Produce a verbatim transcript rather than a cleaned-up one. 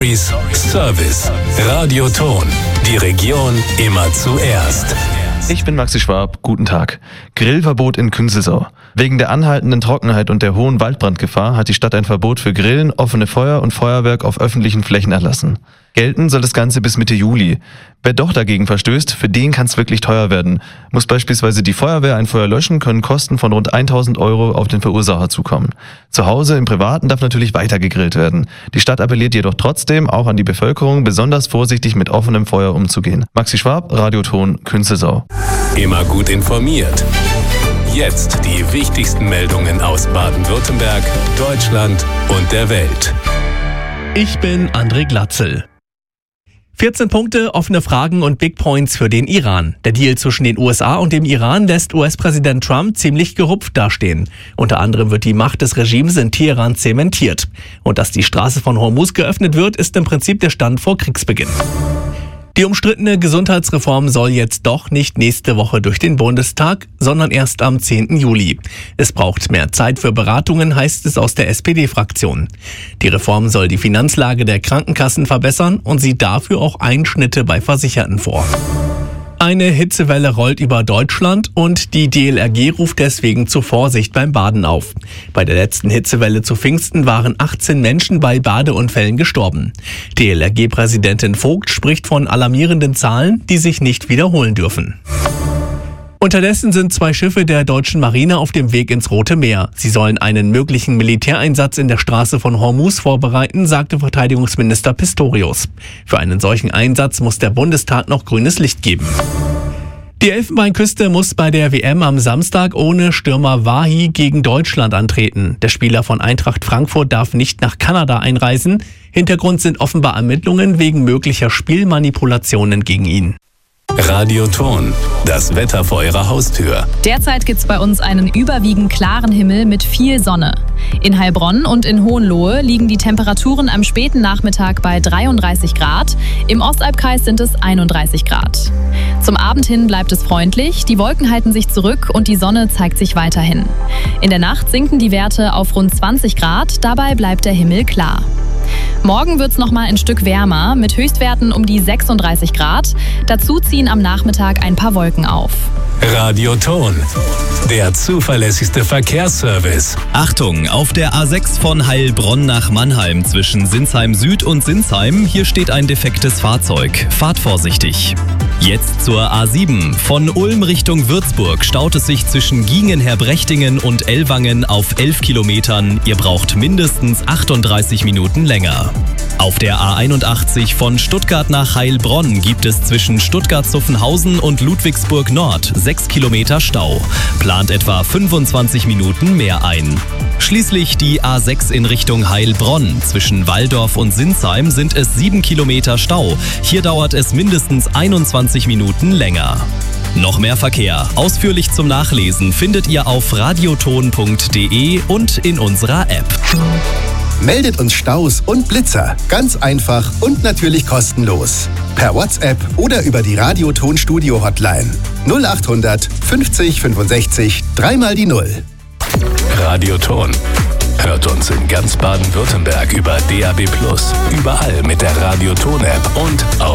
Service. Radioton. Die Region immer zuerst. Ich bin Maxi Schwab, guten Tag. Grillverbot in Künzelsau. Wegen der anhaltenden Trockenheit und der hohen Waldbrandgefahr hat die Stadt ein Verbot für Grillen, offene Feuer und Feuerwerk auf öffentlichen Flächen erlassen. Gelten soll das Ganze bis Mitte Juli. Wer doch dagegen verstößt, für den kann es wirklich teuer werden. Muss beispielsweise die Feuerwehr ein Feuer löschen, können Kosten von rund tausend Euro auf den Verursacher zukommen. Zu Hause im Privaten darf natürlich weiter gegrillt werden. Die Stadt appelliert jedoch trotzdem auch an die Bevölkerung, besonders vorsichtig mit offenem Feuer umzugehen. Maxi Schwab, Radioton, Künzelsau. Immer gut informiert. Jetzt die wichtigsten Meldungen aus Baden-Württemberg, Deutschland und der Welt. Ich bin André Glatzel. vierzehn Punkte, offene Fragen und Big Points für den Iran. Der Deal zwischen den U S A und dem Iran lässt U S-Präsident Trump ziemlich gerupft dastehen. Unter anderem wird die Macht des Regimes in Teheran zementiert. Und dass die Straße von Hormuz geöffnet wird, ist im Prinzip der Stand vor Kriegsbeginn. Die umstrittene Gesundheitsreform soll jetzt doch nicht nächste Woche durch den Bundestag, sondern erst am zehnten Juli. Es braucht mehr Zeit für Beratungen, heißt es aus der S P D-Fraktion. Die Reform soll die Finanzlage der Krankenkassen verbessern und sieht dafür auch Einschnitte bei Versicherten vor. Eine Hitzewelle rollt über Deutschland und die D L R G ruft deswegen zur Vorsicht beim Baden auf. Bei der letzten Hitzewelle zu Pfingsten waren achtzehn Menschen bei Badeunfällen gestorben. D L R G-Präsidentin Vogt spricht von alarmierenden Zahlen, die sich nicht wiederholen dürfen. Unterdessen sind zwei Schiffe der deutschen Marine auf dem Weg ins Rote Meer. Sie sollen einen möglichen Militäreinsatz in der Straße von Hormuz vorbereiten, sagte Verteidigungsminister Pistorius. Für einen solchen Einsatz muss der Bundestag noch grünes Licht geben. Die Elfenbeinküste muss bei der W M am Samstag ohne Stürmer Wahi gegen Deutschland antreten. Der Spieler von Eintracht Frankfurt darf nicht nach Kanada einreisen. Hintergrund sind offenbar Ermittlungen wegen möglicher Spielmanipulationen gegen ihn. Radioton. Das Wetter vor Ihrer Haustür. Derzeit gibt's bei uns einen überwiegend klaren Himmel mit viel Sonne. In Heilbronn und in Hohenlohe liegen die Temperaturen am späten Nachmittag bei dreiunddreißig Grad. Im Ostalbkreis sind es einunddreißig Grad. Zum Abend hin bleibt es freundlich, die Wolken halten sich zurück und die Sonne zeigt sich weiterhin. In der Nacht sinken die Werte auf rund zwanzig Grad, dabei bleibt der Himmel klar. Morgen wird's noch mal ein Stück wärmer, mit Höchstwerten um die sechsunddreißig Grad. Dazu ziehen am Nachmittag ein paar Wolken auf. Radioton. Der zuverlässigste Verkehrsservice. Achtung, auf der A sechs von Heilbronn nach Mannheim zwischen Sinsheim Süd und Sinsheim, hier steht ein defektes Fahrzeug. Fahrt vorsichtig. Jetzt zur A sieben. Von Ulm Richtung Würzburg staut es sich zwischen Giengen-Herbrechtingen und Ellwangen auf elf Kilometern. Ihr braucht mindestens achtunddreißig Minuten länger. Auf der A einundachtzig von Stuttgart nach Heilbronn gibt es zwischen Stuttgart-Zuffenhausen und Ludwigsburg Nord sechs Kilometer Stau. Plant etwa fünfundzwanzig Minuten mehr ein. Schließlich die A sechs in Richtung Heilbronn. Zwischen Walldorf und Sinsheim sind es sieben Kilometer Stau. Hier dauert es mindestens einundzwanzig Minuten länger. Noch mehr Verkehr, ausführlich zum Nachlesen, findet ihr auf radioton punkt de und in unserer App. Meldet uns Staus und Blitzer. Ganz einfach und natürlich kostenlos. Per WhatsApp oder über die Radioton Studio Hotline. null achthundert fünfzig fünfundsechzig dreimal die Null. Radioton. Hört uns in ganz Baden-Württemberg über D A B plus, überall mit der Radioton-App und auf